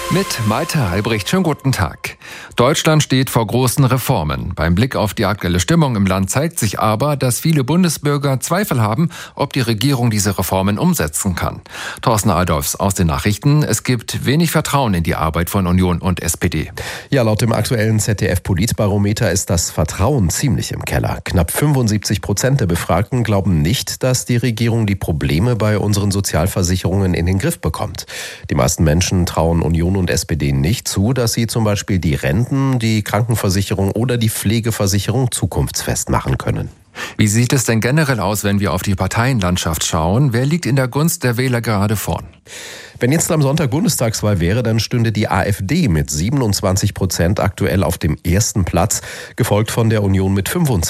Mit Malte Albrecht, schönen guten Tag. Deutschland steht vor großen Reformen. Beim Blick auf die aktuelle Stimmung im Land zeigt sich aber, dass viele Bundesbürger Zweifel haben, ob die Regierung diese Reformen umsetzen kann. Thorsten Adolfs aus den Nachrichten. Es gibt wenig Vertrauen in die Arbeit von Union und SPD. Ja, laut dem aktuellen ZDF-Politbarometer ist das Vertrauen ziemlich im Keller. Knapp 75% der Befragten glauben nicht, dass die Regierung die Probleme bei unseren Sozialversicherungen in den Griff bekommt. Die meisten Menschen trauen Union und SPD nicht zu, dass sie zum Beispiel die Renten, die Krankenversicherung oder die Pflegeversicherung zukunftsfest machen können. Wie sieht es denn generell aus, wenn wir auf die Parteienlandschaft schauen? Wer liegt in der Gunst der Wähler gerade vorn? Wenn jetzt am Sonntag Bundestagswahl wäre, dann stünde die AfD mit 27% aktuell auf dem ersten Platz, gefolgt von der Union mit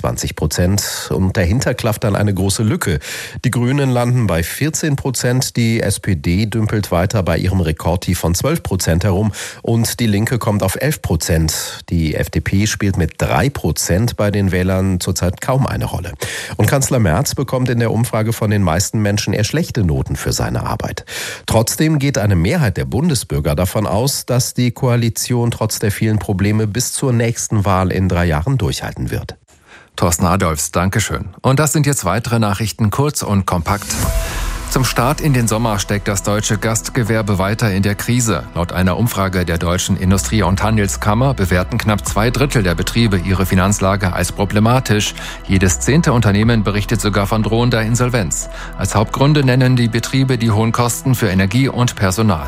25%. Und dahinter klafft dann eine große Lücke. Die Grünen landen bei 14%, die SPD dümpelt weiter bei ihrem Rekordtief von 12% herum und die Linke kommt auf 11%. Die FDP spielt mit 3% bei den Wählern zurzeit kaum eine Rolle. Und Kanzler Merz bekommt in der Umfrage von den meisten Menschen eher schlechte Noten für seine Arbeit. Trotzdem geht eine Mehrheit der Bundesbürger davon aus, dass die Koalition trotz der vielen Probleme bis zur nächsten Wahl in 3 Jahren durchhalten wird. Thorsten Adolfs, Dankeschön. Und das sind jetzt weitere Nachrichten, kurz und kompakt. Zum Start in den Sommer steckt das deutsche Gastgewerbe weiter in der Krise. Laut einer Umfrage der Deutschen Industrie- und Handelskammer bewerten knapp 2/3 der Betriebe ihre Finanzlage als problematisch. Jedes 10. Unternehmen berichtet sogar von drohender Insolvenz. Als Hauptgründe nennen die Betriebe die hohen Kosten für Energie und Personal.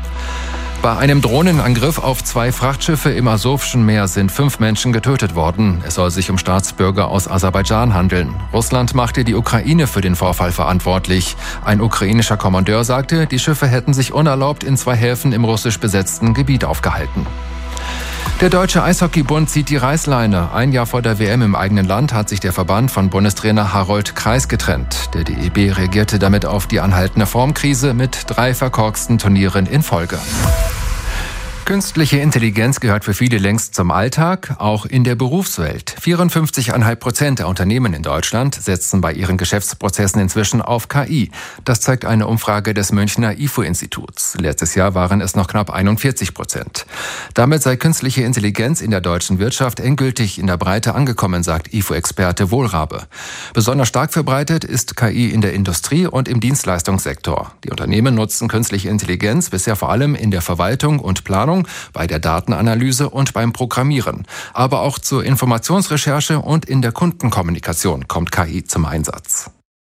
Bei einem Drohnenangriff auf 2 Frachtschiffe im Asowschen Meer sind 5 Menschen getötet worden. Es soll sich um Staatsbürger aus Aserbaidschan handeln. Russland machte die Ukraine für den Vorfall verantwortlich. Ein ukrainischer Kommandeur sagte, die Schiffe hätten sich unerlaubt in 2 Häfen im russisch besetzten Gebiet aufgehalten. Der Deutsche Eishockeybund zieht die Reißleine. Ein Jahr vor der WM im eigenen Land hat sich der Verband von Bundestrainer Harold Kreis getrennt. Der DEB reagierte damit auf die anhaltende Formkrise mit 3 verkorksten Turnieren in Folge. Künstliche Intelligenz gehört für viele längst zum Alltag, auch in der Berufswelt. 54,5% der Unternehmen in Deutschland setzen bei ihren Geschäftsprozessen inzwischen auf KI. Das zeigt eine Umfrage des Münchner IFO-Instituts. Letztes Jahr waren es noch knapp 41%. Damit sei künstliche Intelligenz in der deutschen Wirtschaft endgültig in der Breite angekommen, sagt IFO-Experte Wohlrabe. Besonders stark verbreitet ist KI in der Industrie und im Dienstleistungssektor. Die Unternehmen nutzen künstliche Intelligenz bisher vor allem in der Verwaltung und Planung, bei der Datenanalyse und beim Programmieren. Aber auch zur Informationsrecherche und in der Kundenkommunikation kommt KI zum Einsatz.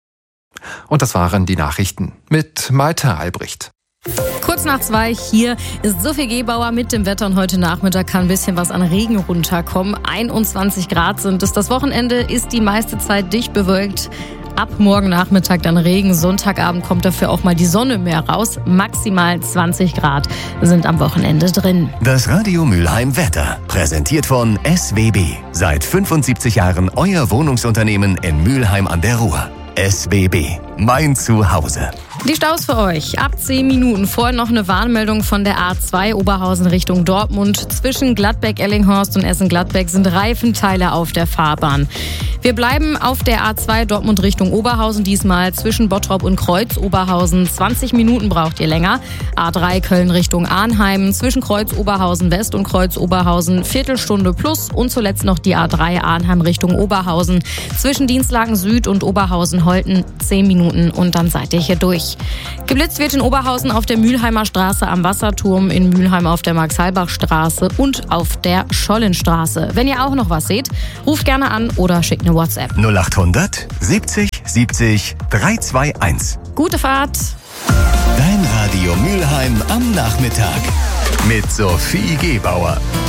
Und das waren die Nachrichten mit Malte Albrecht. Kurz nach 2 hier ist Sophie Gebauer mit dem Wetter und heute Nachmittag kann ein bisschen was an Regen runterkommen. 21 Grad sind es. Das Wochenende ist die meiste Zeit dicht bewölkt. Ab morgen Nachmittag dann Regen. Sonntagabend kommt dafür auch mal die Sonne mehr raus. Maximal 20 Grad sind am Wochenende drin. Das Radio Mülheim Wetter. Präsentiert von SWB. Seit 75 Jahren euer Wohnungsunternehmen in Mülheim an der Ruhr. SWB. Mein Zuhause. Die Staus für euch. Ab 10 Minuten vorher noch eine Warnmeldung von der A2 Oberhausen Richtung Dortmund. Zwischen Gladbeck-Ellinghorst und Essen-Gladbeck sind Reifenteile auf der Fahrbahn. Wir bleiben auf der A2 Dortmund Richtung Oberhausen, diesmal zwischen Bottrop und Kreuz Oberhausen. 20 Minuten braucht ihr länger. A3 Köln Richtung Arnheim, zwischen Kreuz Oberhausen West und Kreuz Oberhausen Viertelstunde plus und zuletzt noch die A3 Arnheim Richtung Oberhausen. Zwischen Dienstlaken Süd und Oberhausen Holten 10 Minuten und dann seid ihr hier durch. Geblitzt wird in Oberhausen auf der Mülheimer Straße am Wasserturm, in Mülheim auf der Max-Halbach-Straße und auf der Schollenstraße. Wenn ihr auch noch was seht, ruft gerne an oder schickt eine WhatsApp. 0800 70 70 321. Gute Fahrt! Dein Radio Mülheim am Nachmittag mit Sophie Gebauer.